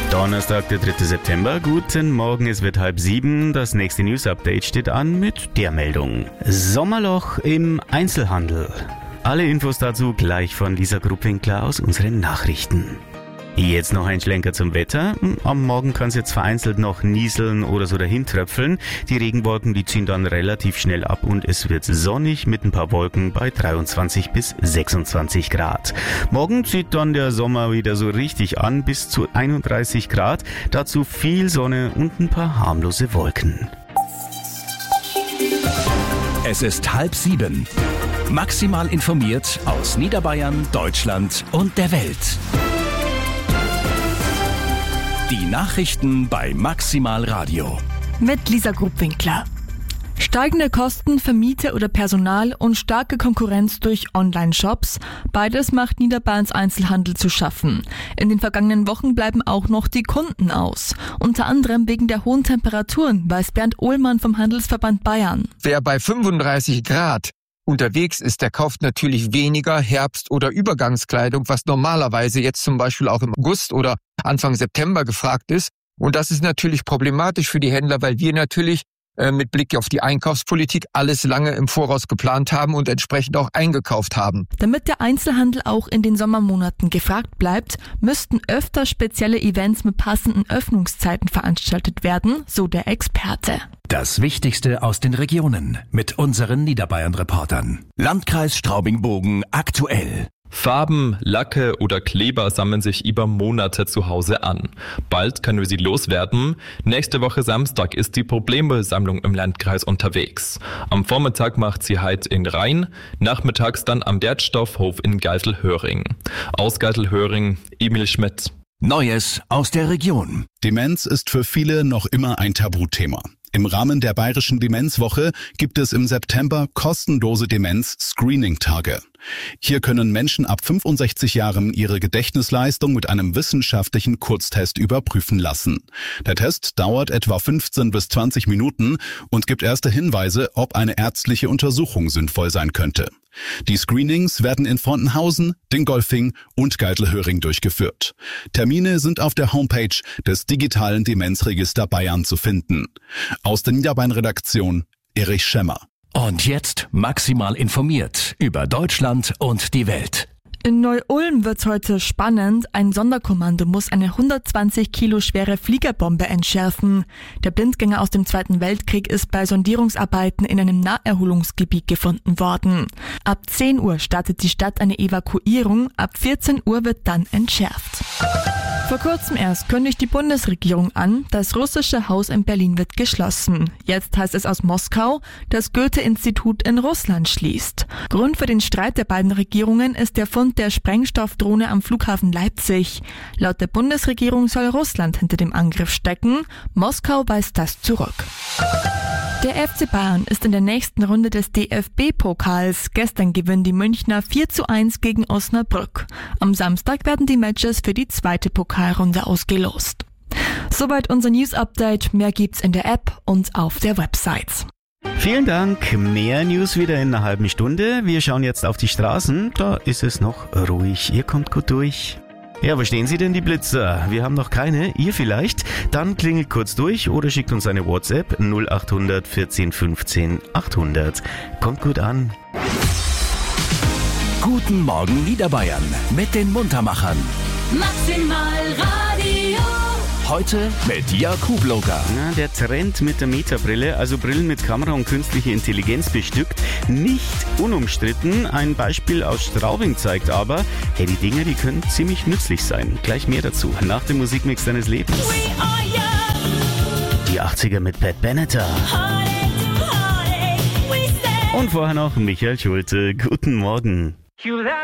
Donnerstag, der 3. September. Guten Morgen, es wird 6:30. Das nächste News-Update steht an mit der Meldung. Sommerloch im Einzelhandel. Alle Infos dazu gleich von Lisa Gruppwinkler aus unseren Nachrichten. Jetzt noch ein Schlenker zum Wetter. Am Morgen kann es jetzt vereinzelt noch nieseln oder so dahintröpfeln. Die Regenwolken, die ziehen dann relativ schnell ab und es wird sonnig mit ein paar Wolken bei 23 bis 26 Grad. Morgen zieht dann der Sommer wieder so richtig an, bis zu 31 Grad. Dazu viel Sonne und ein paar harmlose Wolken. Es ist 6:30. Maximal informiert aus Niederbayern, Deutschland und der Welt. Die Nachrichten bei Maximal Radio. Mit Lisa Gruppwinkler. Steigende Kosten für Miete oder Personal und starke Konkurrenz durch Online-Shops. Beides macht Niederbayerns Einzelhandel zu schaffen. In den vergangenen Wochen bleiben auch noch die Kunden aus. Unter anderem wegen der hohen Temperaturen, weiß Bernd Ohlmann vom Handelsverband Bayern. Wer bei 35 Grad unterwegs ist, der kauft natürlich weniger Herbst- oder Übergangskleidung, was normalerweise jetzt zum Beispiel auch im August oder Anfang September gefragt ist. Und das ist natürlich problematisch für die Händler, weil wir natürlich mit Blick auf die Einkaufspolitik alles lange im Voraus geplant haben und entsprechend auch eingekauft haben. Damit der Einzelhandel auch in den Sommermonaten gefragt bleibt, müssten öfter spezielle Events mit passenden Öffnungszeiten veranstaltet werden, so der Experte. Das Wichtigste aus den Regionen mit unseren Niederbayern-Reportern. Landkreis Straubing-Bogen aktuell. Farben, Lacke oder Kleber sammeln sich über Monate zu Hause an. Bald können wir sie loswerden. Nächste Woche Samstag ist die Problemmüllsammlung im Landkreis unterwegs. Am Vormittag macht sie Halt in Rhein, nachmittags dann am Wertstoffhof in Geiselhöring. Aus Geiselhöring, Emil Schmidt. Neues aus der Region. Demenz ist für viele noch immer ein Tabuthema. Im Rahmen der Bayerischen Demenzwoche gibt es im September kostenlose Demenz-Screening-Tage. Hier können Menschen ab 65 Jahren ihre Gedächtnisleistung mit einem wissenschaftlichen Kurztest überprüfen lassen. Der Test dauert etwa 15 bis 20 Minuten und gibt erste Hinweise, ob eine ärztliche Untersuchung sinnvoll sein könnte. Die Screenings werden in Frontenhausen, Dingolfing und Geiselhöring durchgeführt. Termine sind auf der Homepage des digitalen Demenzregister Bayern zu finden. Aus der Niederbayern-Redaktion Erich Schemmer. Und jetzt maximal informiert über Deutschland und die Welt. In Neu-Ulm wird's heute spannend. Ein Sonderkommando muss eine 120 Kilo schwere Fliegerbombe entschärfen. Der Blindgänger aus dem Zweiten Weltkrieg ist bei Sondierungsarbeiten in einem Naherholungsgebiet gefunden worden. Ab 10 Uhr startet die Stadt eine Evakuierung. Ab 14 Uhr wird dann entschärft. Vor kurzem erst kündigt die Bundesregierung an, das russische Haus in Berlin wird geschlossen. Jetzt heißt es aus Moskau, das Goethe-Institut in Russland schließt. Grund für den Streit der beiden Regierungen ist der Fund der Sprengstoffdrohne am Flughafen Leipzig. Laut der Bundesregierung soll Russland hinter dem Angriff stecken. Moskau weist das zurück. Der FC Bayern ist in der nächsten Runde des DFB-Pokals. Gestern gewinnen die Münchner 4:1 gegen Osnabrück. Am Samstag werden die Matches für die zweite Pokalrunde ausgelost. Soweit unser News-Update. Mehr gibt's in der App und auf der Website. Vielen Dank. Mehr News wieder in einer halben Stunde. Wir schauen jetzt auf die Straßen. Da ist es noch ruhig. Ihr kommt gut durch. Ja, wo stehen Sie denn, die Blitzer? Wir haben noch keine. Ihr vielleicht? Dann klingelt kurz durch oder schickt uns eine WhatsApp 0800 14 15 800. Kommt gut an. Guten Morgen Niederbayern mit den Muntermachern. Maximal Radio. Heute mit Jakub Loga. Na, der Trend mit der Meta-Brille, also Brillen mit Kamera und künstliche Intelligenz bestückt, nicht unumstritten. Ein Beispiel aus Straubing zeigt aber, hey, die Dinger, die können ziemlich nützlich sein. Gleich mehr dazu nach dem Musikmix deines Lebens. Die 80er mit Pat Benatar. Und vorher noch Michael Schulte. Guten Morgen.